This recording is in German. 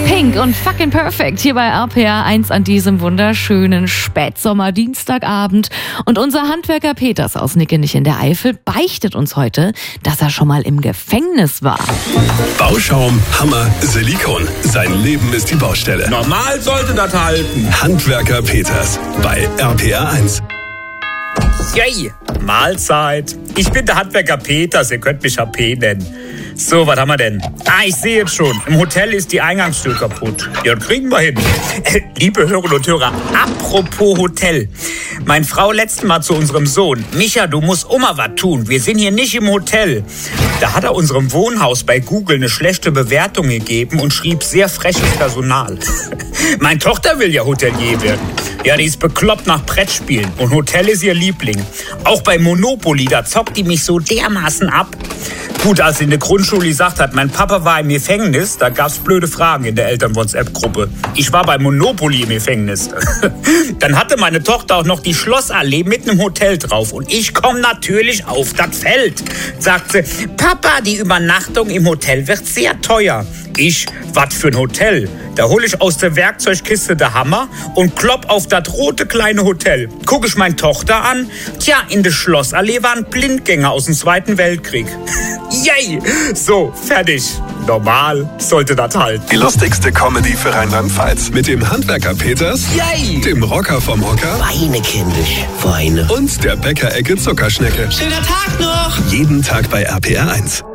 Pink und Fucking Perfect hier bei RPR 1 an diesem wunderschönen Spätsommer-Dienstagabend. Und unser Handwerker Peters aus Nickenich in der Eifel beichtet uns heute, dass er schon mal im Gefängnis war. Bauschaum, Hammer, Silikon. Sein Leben ist die Baustelle. Normal sollte das halten. Handwerker Peters bei RPR 1. Yay, Mahlzeit. Ich bin der Handwerker Peters, ihr könnt mich HP nennen. So, was haben wir denn? Ich sehe jetzt schon. Im Hotel ist die Eingangstür kaputt. Ja, das kriegen wir hin. Liebe Hörerinnen und Hörer, apropos Hotel. Meine Frau letztes Mal zu unserem Sohn. Micha, du musst immer was tun. Wir sind hier nicht im Hotel. Da hat er unserem Wohnhaus bei Google eine schlechte Bewertung gegeben und schrieb sehr freches Personal. Meine Tochter will ja Hotelier werden. Ja, die ist bekloppt nach Brettspielen und Hotel ist ihr Liebling. Auch bei Monopoly, da zockt die mich so dermaßen ab. Gut, als sie in der Grundschule gesagt hat, mein Papa war im Gefängnis, da gab's blöde Fragen in der Eltern-WhatsApp-Gruppe. Ich war bei Monopoly im Gefängnis. Dann hatte meine Tochter auch noch die Schlossallee mitten im Hotel drauf und ich komme natürlich auf das Feld. Sagt sie, Papa, die Übernachtung im Hotel wird sehr teuer. Ich, was für ein Hotel? Da hole ich aus der Werkzeugkiste den Hammer und klopp auf das rote kleine Hotel. Guck ich meine Tochter an. Tja, in der Schlossallee waren Blindgänger aus dem Zweiten Weltkrieg. Yay! So, fertig. Normal sollte das halten. Die lustigste Comedy für Rheinland-Pfalz. Mit dem Handwerker Peters, Yay! dem Rocker vom Hocker Weine, kindisch, Weine. und der Bäckerecke Zuckerschnecke. Schöner Tag noch! Jeden Tag bei RPR 1.